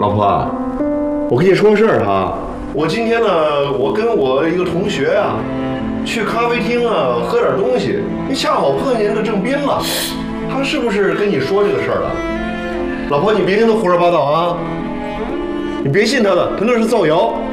老婆，我跟你说个事儿哈，我今天呢，我跟我一个同学啊，去咖啡厅啊喝点东西，恰好碰见个郑斌了，他是不是跟你说这个事儿了？老婆，你别听他胡说八道啊，你别信他的，他那是造谣。